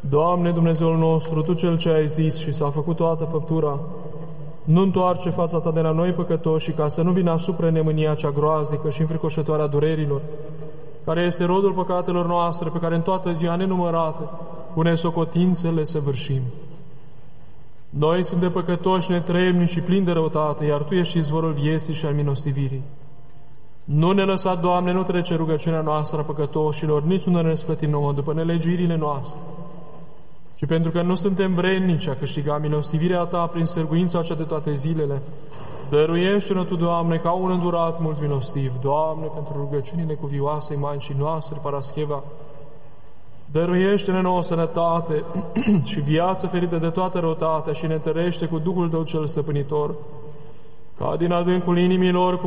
Doamne Dumnezeul nostru, Tu Cel ce ai zis și s-a făcut toată făptura, nu întoarce fața Ta de la noi păcătoși, ca să nu vină asupra ne mânia cea groaznică și înfricoșătoarea durerilor, care este rodul păcatelor noastre, pe care în toată ziua nenumărate, cu nesocotințe le săvârșim. Noi suntem păcătoși, netrebnici și plini de răutate, iar Tu ești izvorul vieții și al milostivirii. Nu ne lăsa, Doamne, nu trece rugăciunea noastră a păcătoșilor, nici nu ne răsplăti nouă după nelegiuirile noastre, ci pentru că nu suntem vrednici a câștiga milostivirea Ta prin sârguința cea de toate zilele, dăruiește-ne Tu, Doamne, ca un îndurat mult milostiv. Doamne, pentru rugăciunile cuvioasei Maicii noastre, Parascheva, dăruiește-ne nouă sănătate și viață ferită de toată răutatea și ne întărește cu Duhul Tău cel stăpânitor, ca din adâncul inimilor, cu